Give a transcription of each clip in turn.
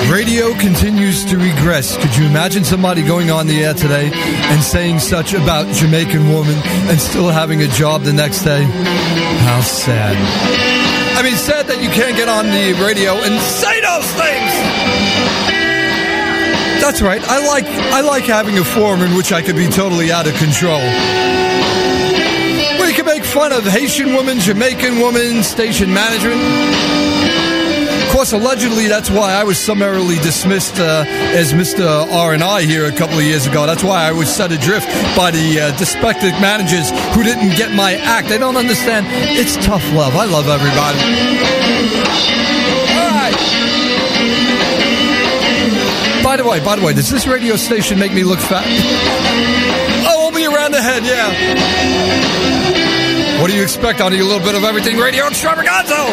Radio continues to regress. Could you imagine somebody going on the air today and saying such about Jamaican woman and still having a job the next day? How sad. I mean, sad that you can't get on the radio and say those things. That's right. I like having a forum in which I could be totally out of control. We can make fun of Haitian women, Jamaican women, station management. Of course, allegedly, that's why I was summarily dismissed as Mr. R&I here a couple of years ago. That's why I was set adrift by the dyspeptic managers who didn't get my act. They don't understand. It's tough love. I love everybody. All right. By the way, does this radio station make me look fat? Oh, only around the head, yeah. What do you expect out of your little bit of everything radio extravaganza?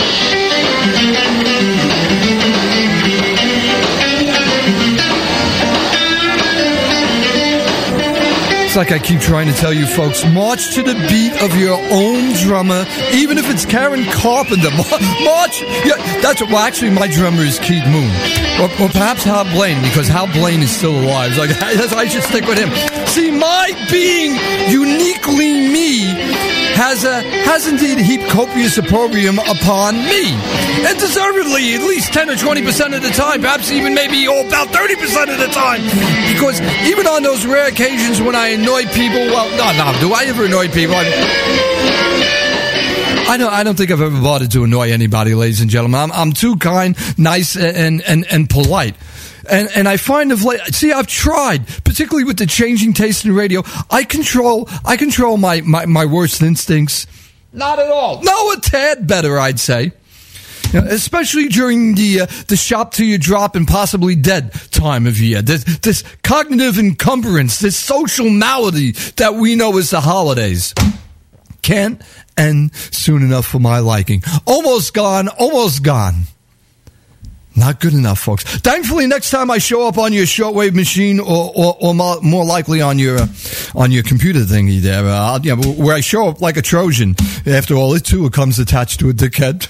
It's like I keep trying to tell you folks, march to the beat of your own drummer, even if it's Karen Carpenter. March! Yeah, that's what, well, actually, my drummer is Keith Moon. Or perhaps Hal Blaine, because Hal Blaine is still alive. Like, I should stick with him. See, my being uniquely me has indeed heaped copious opprobrium upon me. And deservedly, at least 10 or 20% of the time, perhaps even maybe about 30% of the time. Because even on those rare occasions when I annoy people, well, no, do I ever annoy people? I don't think I've ever bothered to annoy anybody, ladies and gentlemen. I'm too kind, nice, and polite. And I find of late, see, I've tried, particularly with the changing taste in radio. I control my worst instincts. Not at all. No, a tad better, I'd say. You know, especially during the shop till you drop and possibly dead time of year. This cognitive encumbrance, this social malady that we know as the holidays. Can't end soon enough for my liking. Almost gone. Not good enough, folks. Thankfully, next time I show up on your shortwave machine, or more likely on your computer thingy there, where I show up like a Trojan. After all, it too comes attached to a dickhead.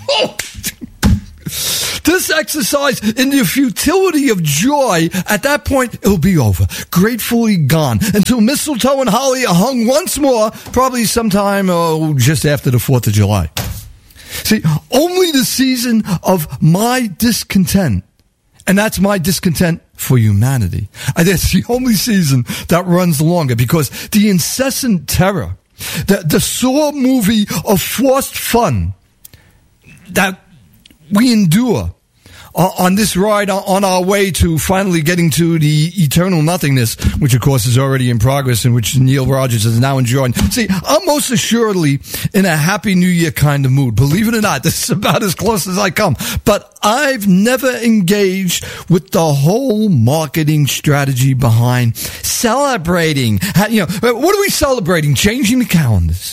This exercise in the futility of joy, at that point, it'll be over. Gratefully gone. Until mistletoe and holly are hung once more, probably sometime just after the 4th of July. See, only the season of my discontent, and that's my discontent for humanity. That's the only season that runs longer, because the incessant terror, the sore movie of forced fun that we endure on this ride on our way to finally getting to the eternal nothingness, which of course is already in progress and which Neil Rogers is now enjoying. See, I'm most assuredly in a happy new year kind of mood. Believe it or not, this is about as close as I come. But I've never engaged with the whole marketing strategy behind celebrating. What are we celebrating? Changing the calendars.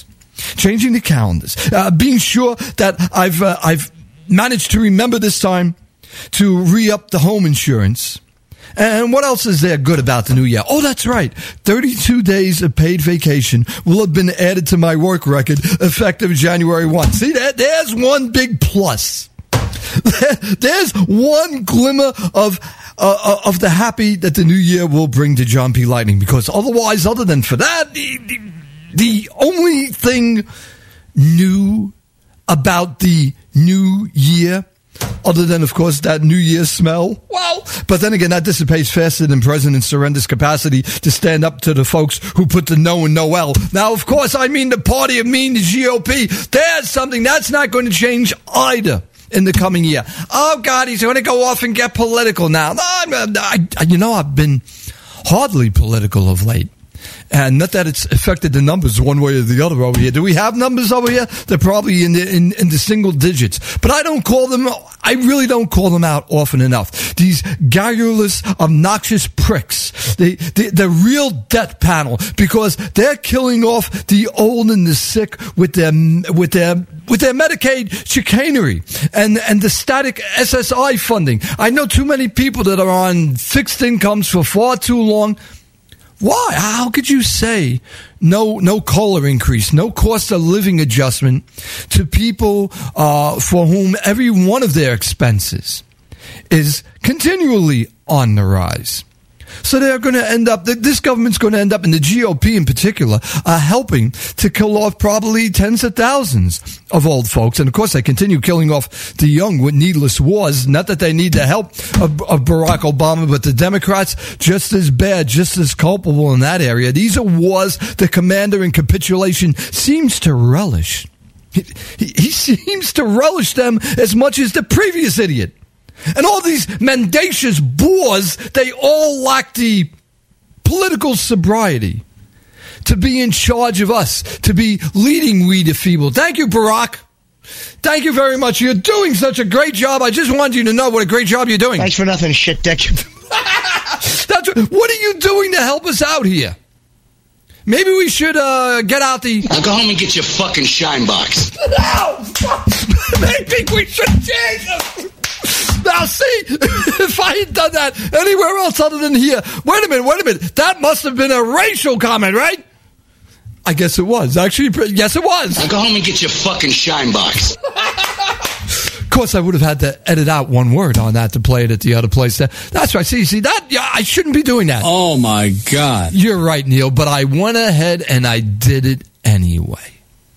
Being sure that I've managed to remember this time to re-up the home insurance. And what else is there good about the new year? Oh, that's right. 32 days of paid vacation will have been added to my work record effective January 1. See, there's one big plus. There's one glimmer of the happy that the new year will bring to John P. Lightning. Because otherwise, other than for that, the only thing new about the new year, other than, of course, that New Year's smell. Well, but then again, that dissipates faster than President Surrender's capacity to stand up to the folks who put the no in Noel. Now, of course, I mean the party of me, the GOP. There's something that's not going to change either in the coming year. Oh, God, he's going to go off and get political now. I've been hardly political of late. And not that it's affected the numbers one way or the other over here. Do we have numbers over here? They're probably in the single digits. But I really don't call them out often enough. These garrulous, obnoxious pricks. The real death panel. Because they're killing off the old and the sick with their Medicaid chicanery and the static SSI funding. I know too many people that are on fixed incomes for far too long. Why? How could you say no COLA increase, no cost of living adjustment to people for whom every one of their expenses is continually on the rise. So they're going to end up, this government's going to end up, and the GOP in particular, helping to kill off probably tens of thousands of old folks. And of course, they continue killing off the young with needless wars. Not that they need the help of Barack Obama, but the Democrats, just as bad, just as culpable in that area. These are wars the commander in capitulation seems to relish. He seems to relish them as much as the previous idiot. And all these mendacious bores, they all lack the political sobriety to be in charge of us, to be leading we the feeble. Thank you, Barack. Thank you very much. You're doing such a great job. I just wanted you to know what a great job you're doing. Thanks for nothing, shit dick. What are you doing to help us out here? Maybe we should get out the... Now go home and get your fucking shine box. No! Maybe we should change it. Now, see, if I had done that anywhere else other than here, wait a minute, that must have been a racial comment, right? I guess it was. Actually, yes, it was. Now go home and get your fucking shine box. Of course, I would have had to edit out one word on that to play it at the other place. That's right. See that? Yeah, I shouldn't be doing that. Oh, my God. You're right, Neil, but I went ahead and I did it anyway.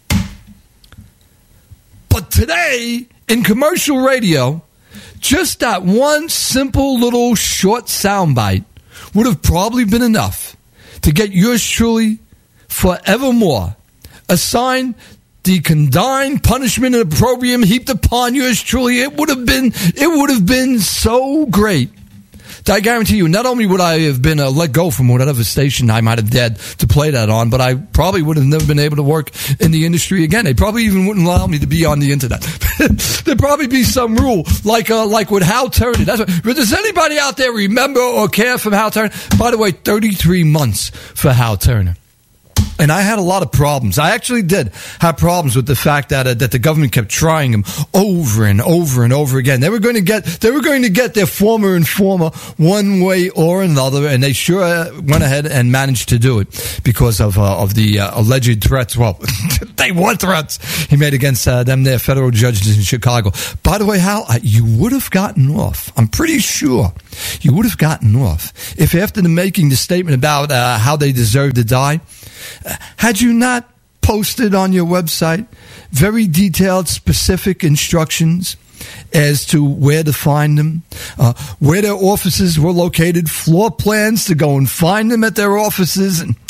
But today, in commercial radio, just that one simple little short soundbite would have probably been enough to get yours truly forevermore assigned the condign punishment and opprobrium heaped upon yours truly. It would have been so great. I guarantee you, not only would I have been let go from whatever station I might have dared to play that on, but I probably would have never been able to work in the industry again. They probably even wouldn't allow me to be on the internet. There'd probably be some rule, like with Hal Turner. But does anybody out there remember or care for Hal Turner? By the way, 33 months for Hal Turner. And I had a lot of problems. I actually did have problems with the fact that the government kept trying him over and over and over again. They were going to get their former informer one way or another, and they sure went ahead and managed to do it because of the alleged threats. Well, they were threats he made against them, their federal judges in Chicago. By the way, Hal, you would have gotten off. I'm pretty sure you would have gotten off if after making the statement about how they deserve to die, had you not posted on your website very detailed, specific instructions as to where to find them, where their offices were located, floor plans to go and find them at their offices, and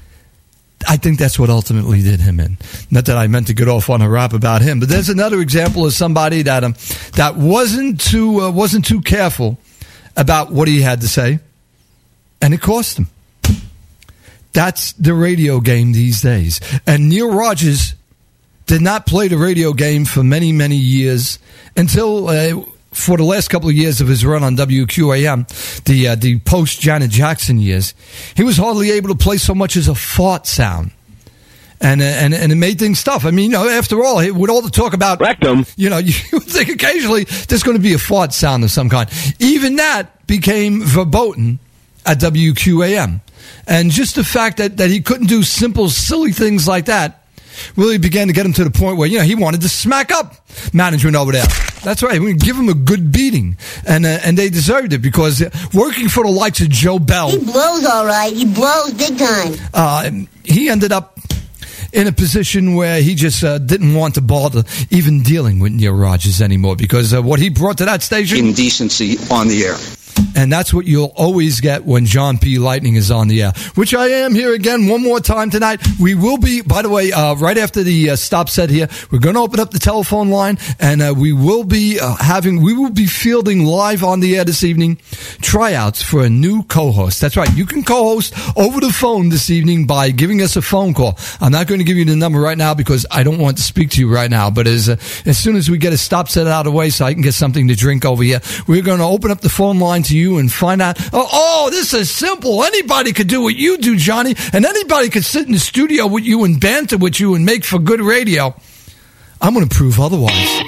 I think that's what ultimately did him in. Not that I meant to get off on a rap about him, but there's another example of somebody that wasn't too careful about what he had to say, and it cost him. That's the radio game these days. And Neil Rogers did not play the radio game for many, many years until for the last couple of years of his run on WQAM, the post-Janet Jackson years. He was hardly able to play so much as a fart sound. And it made things tough. I mean, after all, with all the talk about rectum, you would think occasionally there's going to be a fart sound of some kind. Even that became verboten at WQAM. And just the fact that he couldn't do simple, silly things like that really began to get him to the point where, he wanted to smack up management over there. That's right. We give him a good beating. And they deserved it because working for the likes of Joe Bell. He blows all right. He blows big time. He ended up in a position where he just didn't want to bother even dealing with Neil Rogers anymore because what he brought to that station. Indecency on the air. And that's what you'll always get when John P. Lightning is on the air, which I am here again one more time tonight. We will be, by the way, right after the stop set here, we're going to open up the telephone line, and we will be fielding live on the air this evening tryouts for a new co-host. That's right. You can co-host over the phone this evening by giving us a phone call. I'm not going to give you the number right now because I don't want to speak to you right now, but as soon as we get a stop set out of the way so I can get something to drink over here, we're going to open up the phone line to you and find out, this is simple. Anybody could do what you do, Johnny, and anybody could sit in the studio with you and banter with you and make for good radio. I'm going to prove otherwise.